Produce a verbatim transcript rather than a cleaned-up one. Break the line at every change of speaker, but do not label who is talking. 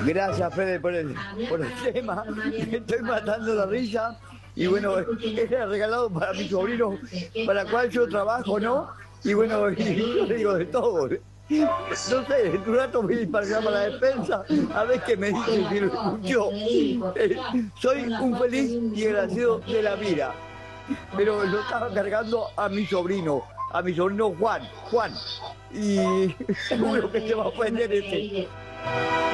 Gracias, Fede, por el, por el tema. Me estoy matando la risa. Y bueno, era regalado para mi sobrino, para el cual yo trabajo, ¿no? Y bueno, y yo le digo de todo. No sé, en un rato voy para allá para la despensa, a ver qué me dice si lo escuchó. Eh, soy un feliz y agradecido de la vida, pero lo estaba cargando a mi sobrino, a mi sobrino Juan, Juan. Y seguro que se va a ofender este.